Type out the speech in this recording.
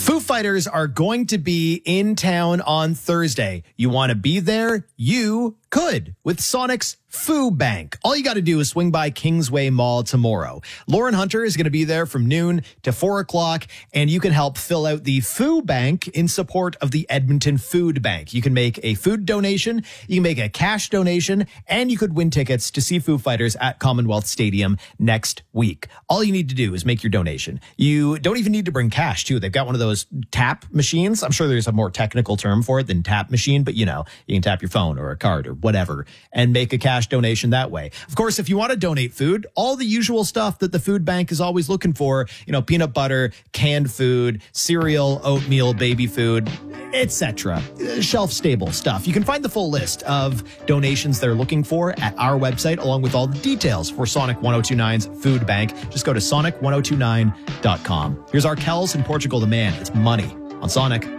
Foo Fighters are going to be in town on Thursday. You want to be there? You could with Sonic's Foo Bank. All you got to do is swing by Kingsway Mall tomorrow. Lauren Hunter is going to be there from noon to 4 o'clock, and you can help fill out the Foo Bank in support of the Edmonton Food Bank. You can make a food donation, you can make a cash donation, and you could win tickets to see Foo Fighters at Commonwealth Stadium next week. All you need to do is make your donation. You don't even need to bring cash, too. They've got one of those tap machines. I'm sure there's a more technical term for it than tap machine, but you know, you can tap your phone or a card or whatever and make a cash donation that way. Of course, if you want to donate food, all the usual stuff that the food bank is always looking for, you know, peanut butter, canned food, cereal, oatmeal, baby food, etc. Shelf stable stuff. You can find the full list of donations they're looking for at our website, along with all the details for Sonic 1029's food bank. Just go to sonic1029.com. Here's Arkells in Portugal the Man. It's money on Sonic.